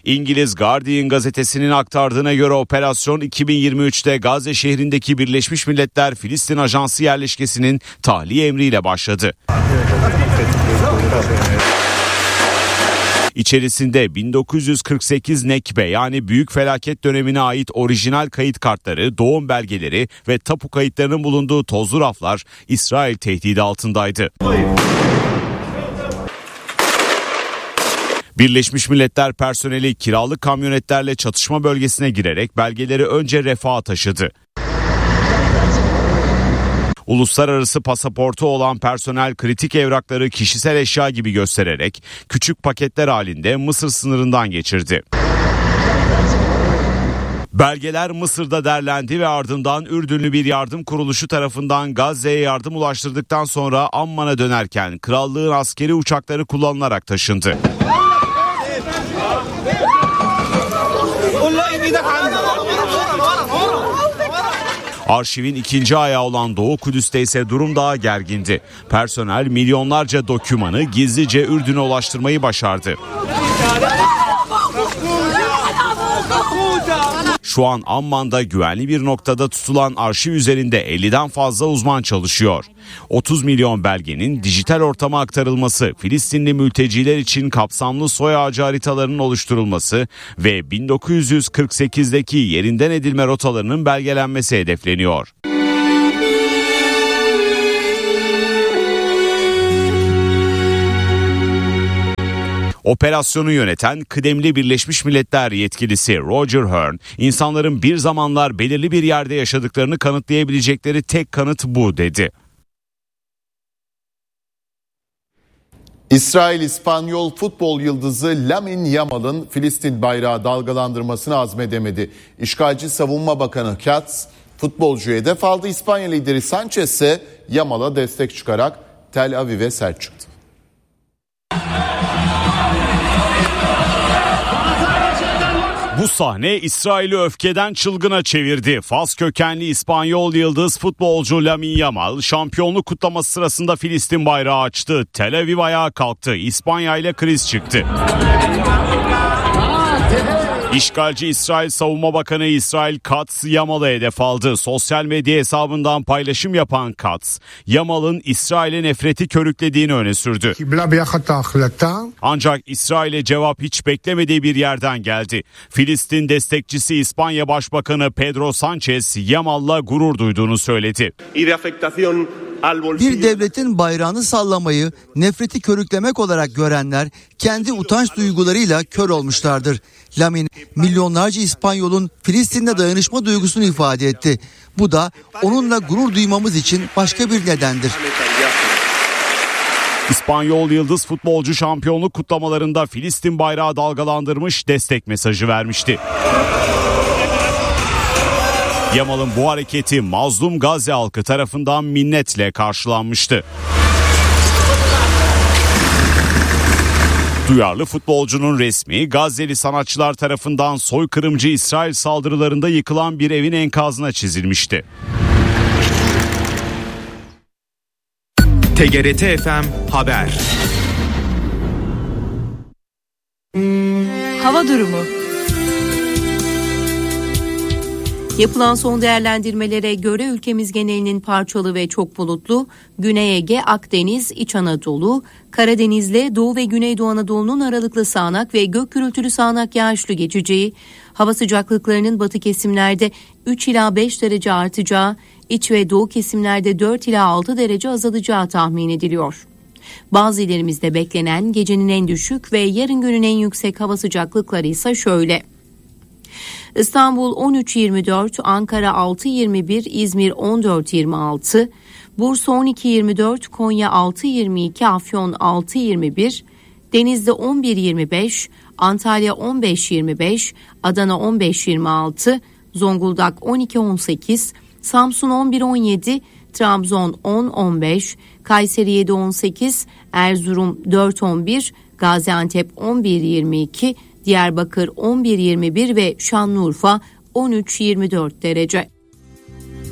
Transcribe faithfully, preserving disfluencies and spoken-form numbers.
İngiliz Guardian gazetesinin aktardığına göre operasyon iki bin yirmi üçte Gazze şehrindeki Birleşmiş Milletler Filistin Ajansı yerleşkesinin tahliye emriyle başladı. İçerisinde bin dokuz yüz kırk sekiz Nekbe yani büyük felaket dönemine ait orijinal kayıt kartları, doğum belgeleri ve tapu kayıtlarının bulunduğu tozlu raflar İsrail tehdidi altındaydı. Birleşmiş Milletler personeli kiralık kamyonetlerle çatışma bölgesine girerek belgeleri önce Refah'a taşıdı. Uluslararası pasaportu olan personel kritik evrakları kişisel eşya gibi göstererek küçük paketler halinde Mısır sınırından geçirdi. Belgeler Mısır'da derlendi ve ardından Ürdünlü bir yardım kuruluşu tarafından Gazze'ye yardım ulaştırdıktan sonra Amman'a dönerken krallığın askeri uçakları kullanılarak taşındı. Arşivin ikinci ayağı olan Doğu Kudüs'te ise durum daha gergindi. Personel milyonlarca dokümanı gizlice Ürdün'e ulaştırmayı başardı. Şu an Amman'da güvenli bir noktada tutulan arşiv üzerinde elliden fazla uzman çalışıyor. otuz milyon belgenin dijital ortama aktarılması, Filistinli mülteciler için kapsamlı soy ağacı haritalarının oluşturulması ve bin dokuz yüz kırk sekizdeki yerinden edilme rotalarının belgelenmesi hedefleniyor. Operasyonu yöneten kıdemli Birleşmiş Milletler yetkilisi Roger Hearn, insanların bir zamanlar belirli bir yerde yaşadıklarını kanıtlayabilecekleri tek kanıt bu dedi. İsrail-İspanyol futbol yıldızı Lamine Yamal'ın Filistin bayrağı dalgalandırmasını azmedemedi. İşgalci Savunma Bakanı Katz futbolcuya hedef aldı. İspanya lideri Sanchez ise Yamal'a destek çıkarak Tel Aviv'e sert çıktı. Bu sahne İsrail'i öfkeden çılgına çevirdi. Fas kökenli İspanyol yıldız futbolcu Lamine Yamal şampiyonluk kutlaması sırasında Filistin bayrağı açtı. Tel Aviv ayağa kalktı. İspanya ile kriz çıktı. İşgalci İsrail Savunma Bakanı İsrail Katz Yamal'ı hedef aldı. Sosyal medya hesabından paylaşım yapan Katz, Yamal'ın İsrail'e nefreti körüklediğini öne sürdü. Ancak İsrail'e cevap hiç beklemediği bir yerden geldi. Filistin destekçisi İspanya Başbakanı Pedro Sanchez, Yamal'la gurur duyduğunu söyledi. Bir devletin bayrağını sallamayı nefreti körüklemek olarak görenler kendi utanç duygularıyla kör olmuşlardır. Lamine milyonlarca İspanyol'un Filistin'de dayanışma duygusunu ifade etti. Bu da onunla gurur duymamız için başka bir nedendir. İspanyol yıldız futbolcu şampiyonluk kutlamalarında Filistin bayrağı dalgalandırmış, destek mesajı vermişti. Yamal'ın bu hareketi mazlum Gazze halkı tarafından minnetle karşılanmıştı. Duyarlı futbolcunun resmi Gazze'li sanatçılar tarafından soykırımcı İsrail saldırılarında yıkılan bir evin enkazına çizilmişti. T G R T F M Haber. Hava durumu. Yapılan son değerlendirmelere göre ülkemiz genelinin parçalı ve çok bulutlu, Güney Ege, Akdeniz, İç Anadolu, Karadeniz'le Doğu ve Güneydoğu Anadolu'nun aralıklı sağanak ve gök gürültülü sağanak yağışlı geçeceği, hava sıcaklıklarının batı kesimlerde üç ila beş derece artacağı, iç ve doğu kesimlerde dört ila altı derece azalacağı tahmin ediliyor. Bazı illerimizde beklenen gecenin en düşük ve yarın günün en yüksek hava sıcaklıkları ise şöyle. İstanbul on üç yirmi dört, Ankara altı yirmi bir, İzmir on dört yirmi altı, Bursa on iki yirmi dört, Konya altı yirmi iki, Afyon altı yirmi bir, Denizli on bir yirmi beş, Antalya on beş yirmi beş, Adana on beş yirmi altı, Zonguldak on iki on sekiz, Samsun on bir on yedi, Trabzon on on beş, Kayseri yedi on sekiz, Erzurum dört on bir, Gaziantep on bir yirmi iki, Diyarbakır on bir yirmi bir ve Şanlıurfa on üç yirmi dört derece.